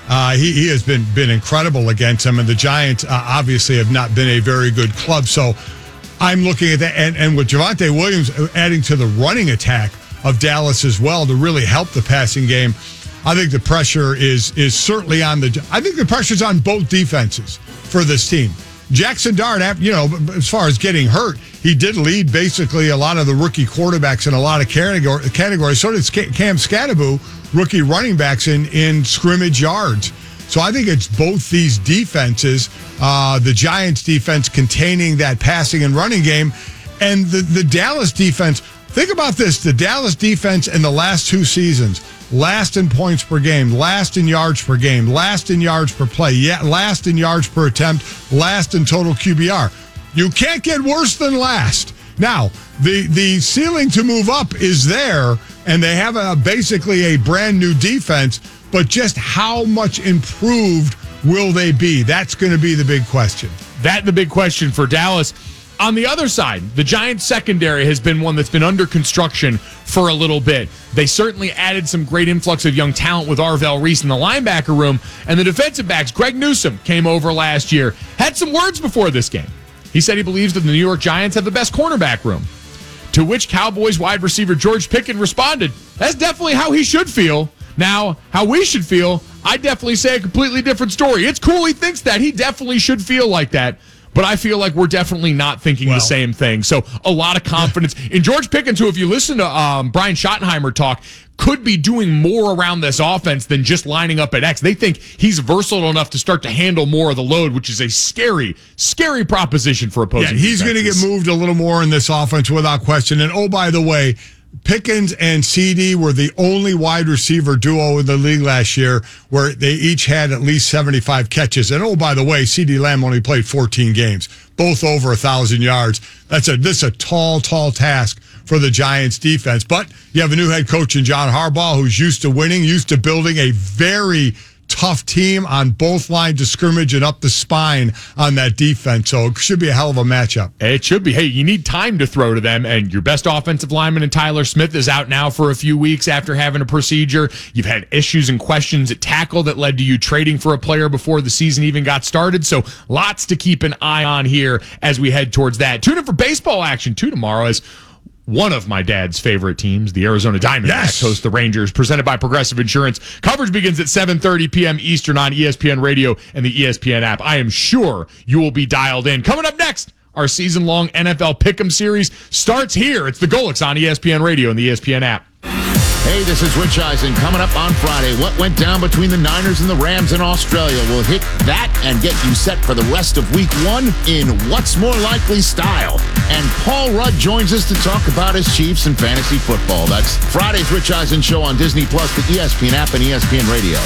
He has been incredible against them, and the Giants obviously have not been a very good club. So I'm looking at that, and with Javonte Williams adding to the running attack of Dallas as well to really help the passing game, I think the pressure is certainly on I think the pressure's on both defenses for this team. Jackson Dart, as far as getting hurt, he did lead basically a lot of the rookie quarterbacks in a lot of categories. So did Cam Scatterbo, rookie running backs in scrimmage yards. So I think it's both these defenses, the Giants defense containing that passing and running game, and the Dallas defense. Think about this. The Dallas defense in the last 2 seasons, last in points per game, last in yards per game, last in yards per play, last in yards per attempt, last in total QBR. You can't get worse than last. Now, the ceiling to move up is there, and they have basically a brand new defense, but just how much improved will they be? That's going to be the big question. That's the big question for Dallas. On the other side, the Giants secondary has been one that's been under construction for a little bit. They certainly added some great influx of young talent with Arvell Reese in the linebacker room, and the defensive backs, Greg Newsome, came over last year, had some words before this game. He said he believes that the New York Giants have the best cornerback room, to which Cowboys wide receiver George Pickens responded, that's definitely how he should feel. Now, how we should feel, I definitely say a completely different story. It's cool he thinks that. He definitely should feel like that. But I feel like we're definitely not thinking the same thing. So a lot of confidence in George Pickens, who, if you listen to Brian Schottenheimer talk, could be doing more around this offense than just lining up at X. They think he's versatile enough to start to handle more of the load, which is a scary, scary proposition for opposing he's going to get moved a little more in this offense without question. And, oh, by the way, Pickens and CD were the only wide receiver duo in the league last year where they each had at least 75 catches. And, oh, by the way, CD Lamb only played 14 games, both over 1,000 yards. This is a tall task for the Giants defense. But you have a new head coach in John Harbaugh who's used to winning, used to building a very tough team on both lines of scrimmage and up the spine on that defense. So it should be a hell of a matchup. It should be. Hey, you need time to throw to them, and your best offensive lineman in Tyler Smith is out now for a few weeks after having a procedure. You've had issues and questions at tackle that led to you trading for a player before the season even got started. So lots to keep an eye on here as we head towards that. Tune in for baseball action too tomorrow as one of my dad's favorite teams, the Arizona Diamondbacks, host the Rangers, presented by Progressive Insurance. Coverage begins at 7:30 p.m. Eastern on ESPN Radio and the ESPN app. I am sure you will be dialed in. Coming up next, our season-long NFL Pick'em series starts here. It's the Golics on ESPN Radio and the ESPN app. Hey, this is Rich Eisen. Coming up on Friday, what went down between the Niners and the Rams in Australia? We'll hit that and get you set for the rest of Week 1 in What's More Likely style. And Paul Rudd joins us to talk about his Chiefs and fantasy football. That's Friday's Rich Eisen Show on Disney+, the ESPN app, and ESPN Radio.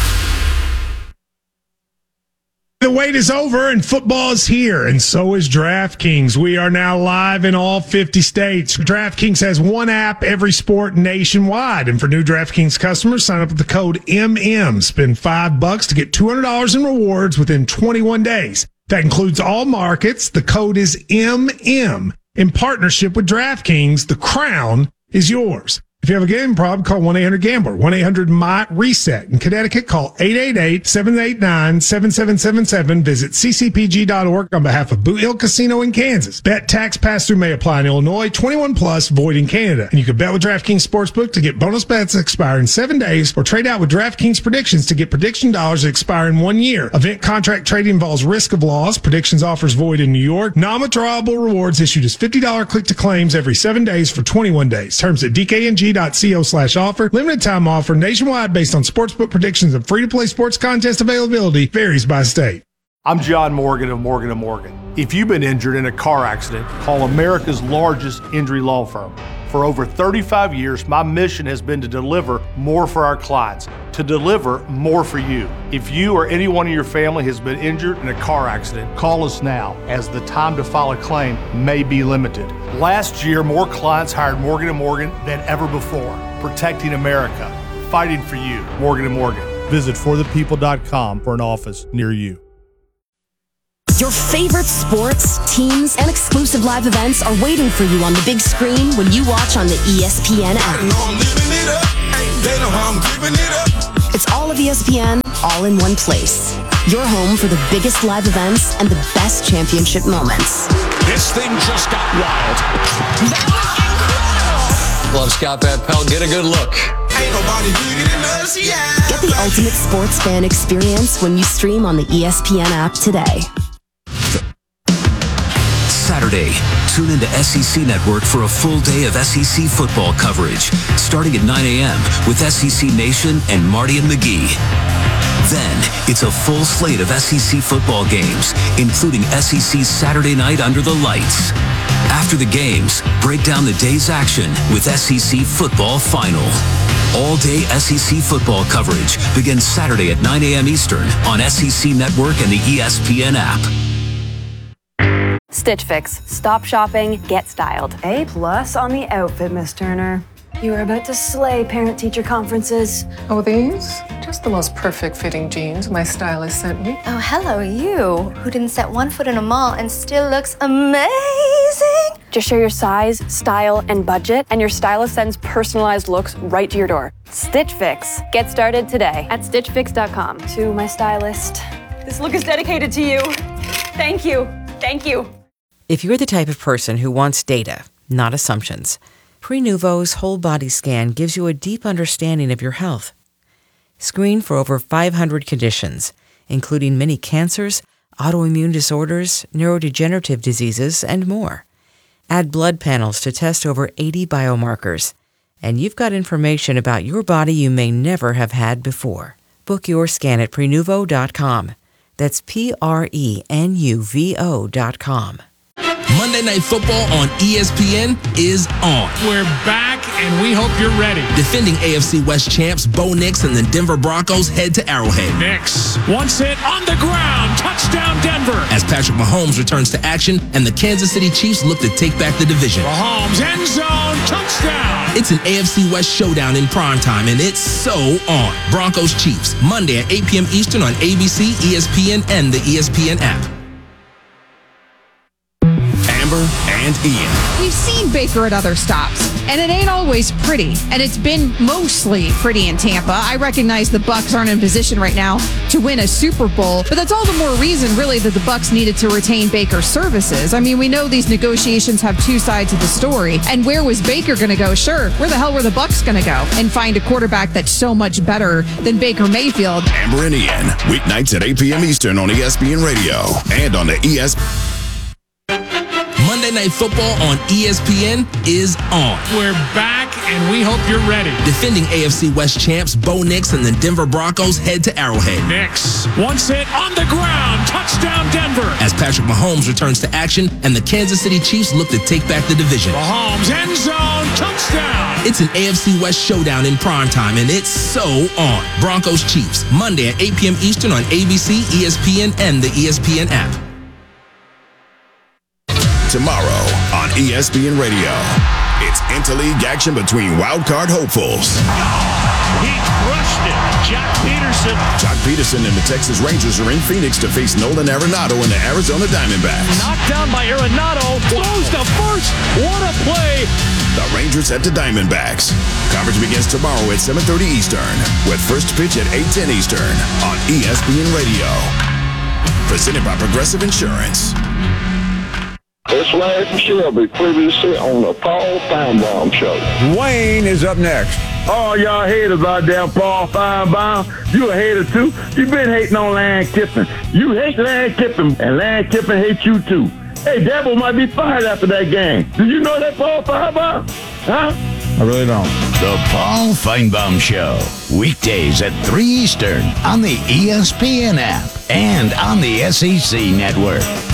The wait is over and football is here, and so is DraftKings. We are now live in all 50 states. DraftKings has one app, every sport nationwide. And for new DraftKings customers, sign up with the code MM. Spend $5 to get $200 in rewards within 21 days. That includes all markets. The code is MM. In partnership with DraftKings, the crown is yours. If you have a gambling problem, call 1-800-GAMBLER, 1-800-MY-RESET. In Connecticut, call 888-789-7777. Visit ccpg.org on behalf of Boot Hill Casino in Kansas. Bet tax pass-through may apply in Illinois, 21 plus, void in Canada. And you can bet with DraftKings Sportsbook to get bonus bets that expire in 7 days, or trade out with DraftKings Predictions to get prediction dollars that expire in 1 year. Event contract trading involves risk of loss. Predictions offers void in New York. Non-withdrawable rewards issued as $50 click-to-claims every 7 days for 21 days. Terms at DKNG.co/offer. Limited time offer nationwide based on sportsbook predictions and free-to-play sports contest availability varies by state. I'm John Morgan of Morgan & Morgan. If you've been injured in a car accident, call America's largest injury law firm. For over 35 years, my mission has been to deliver more for our clients, to deliver more for you. If you or anyone in your family has been injured in a car accident, call us now, as the time to file a claim may be limited. Last year, more clients hired Morgan & Morgan than ever before, protecting America, fighting for you. Morgan & Morgan. Visit forthepeople.com for an office near you. Your favorite sports, teams, and exclusive live events are waiting for you on the big screen when you watch on the ESPN app. It's all of ESPN, all in one place. Your home for the biggest live events and the best championship moments. This thing just got wild. That was incredible. Love Scott Van Pelt. Get a good look. Ain't nobody bigger than us, yeah. Get the ultimate sports fan experience when you stream on the ESPN app today. Saturday, tune into SEC Network for a full day of SEC football coverage, starting at 9 a.m. with SEC Nation and Marty and McGee. Then, it's a full slate of SEC football games, including SEC's Saturday night Under the Lights. After the games, break down the day's action with SEC Football Final. All-day SEC football coverage begins Saturday at 9 a.m. Eastern on SEC Network and the ESPN app. Stitch Fix. Stop shopping, get styled. A+ on the outfit, Miss Turner. You are about to slay parent-teacher conferences. Oh, these? Just the most perfect fitting jeans my stylist sent me. Oh, hello, you, who didn't set one foot in a mall and still looks amazing. Just share your size, style, and budget, and your stylist sends personalized looks right to your door. Stitch Fix. Get started today at StitchFix.com. To my stylist, this look is dedicated to you. Thank you. Thank you. If you're the type of person who wants data, not assumptions, Prenuvo's whole body scan gives you a deep understanding of your health. Screen for over 500 conditions, including many cancers, autoimmune disorders, neurodegenerative diseases, and more. Add blood panels to test over 80 biomarkers, and you've got information about your body you may never have had before. Book your scan at Prenuvo.com. That's Prenuvo.com. Monday Night Football on ESPN is on. We're back, and we hope you're ready. Defending AFC West champs Bo Nix and the Denver Broncos head to Arrowhead. Nix wants it on the ground. Touchdown, Denver. As Patrick Mahomes returns to action and the Kansas City Chiefs look to take back the division. Mahomes, end zone, touchdown. It's an AFC West showdown in primetime, and it's so on. Broncos Chiefs, Monday at 8 p.m. Eastern on ABC, ESPN, and the ESPN app. And Ian. We've seen Baker at other stops, and it ain't always pretty, and it's been mostly pretty in Tampa. I recognize the Bucs aren't in position right now to win a Super Bowl, but that's all the more reason, really, that the Bucs needed to retain Baker's services. I mean, we know these negotiations have two sides of the story, and where was Baker going to go? Sure, where the hell were the Bucs going to go and find a quarterback that's so much better than Baker Mayfield? Amber and Ian, weeknights at 8 p.m. Eastern on ESPN Radio and on the Monday Night Football on ESPN is on. We're back, and we hope you're ready. Defending AFC West champs Bo Nix and the Denver Broncos head to Arrowhead. Nix wants it on the ground. Touchdown, Denver. As Patrick Mahomes returns to action and the Kansas City Chiefs look to take back the division. Mahomes, end zone, touchdown. It's an AFC West showdown in primetime, and it's so on. Broncos Chiefs, Monday at 8 p.m. Eastern on ABC, ESPN, and the ESPN app. Tomorrow on ESPN Radio, it's interleague action between wildcard hopefuls. He crushed it. Jock Peterson and the Texas Rangers are in Phoenix to face Nolan Arenado and the Arizona Diamondbacks. Knocked down by Arenado. Throws the first. What a play. The Rangers at the Diamondbacks. Coverage begins tomorrow at 7:30 Eastern with first pitch at 8:10 Eastern on ESPN Radio. Presented by Progressive Insurance. It's Larry from Shelby, previously on the Paul Feinbaum Show. Wayne is up next. Oh, y'all haters about damn Paul Feinbaum. You a hater too? You been hating on Lane Kiffin. You hate Lane Kiffin, and Lane Kiffin hates you too. Hey, Dabo might be fired after that game. Did you know that, Paul Feinbaum? Huh? I really don't. The Paul Feinbaum Show. Weekdays at 3 Eastern on the ESPN app and on the SEC Network.